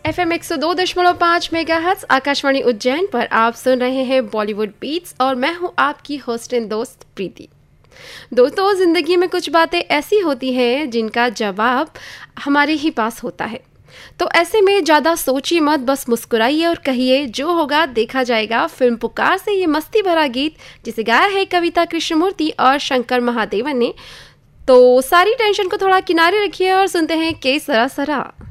FM 102.5 megahertz Akashvani Ujjain पर आप सुन रहे हैं बॉलीवुड बीट्स और मैं हूं आपकी होस्ट एंड दोस्त प्रीति। दोस्तों, जिंदगी में कुछ बातें ऐसी होती हैं जिनका जवाब हमारे ही पास होता है, तो ऐसे में ज़्यादा सोचिए मत, बस मुस्कुराइए और कहिए जो होगा देखा जाएगा। फिल्म पुकार से ये मस्ती भरा गीत जिसे गाया है कविता कृष्णमूर्ति और शंकर महादेवन ने। तो सारी टेंशन को थोड़ा किनारे रखिए और सुनते हैं के सरा सरा।